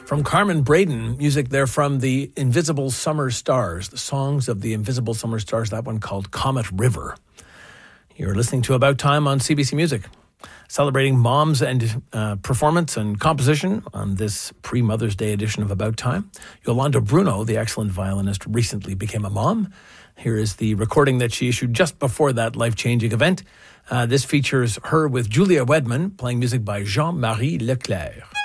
From Carmen Braden, music there from the Invisible Summer Stars, the songs of the Invisible Summer Stars, that one called Comet River. You're listening to About Time on CBC Music, celebrating moms and performance and composition on this pre-Mother's Day edition of About Time. Yolanda Bruno, the excellent violinist, recently became a mom. Here is the recording that she issued just before that life-changing event. This features her with Julia Wedman, playing music by Jean-Marie Leclerc.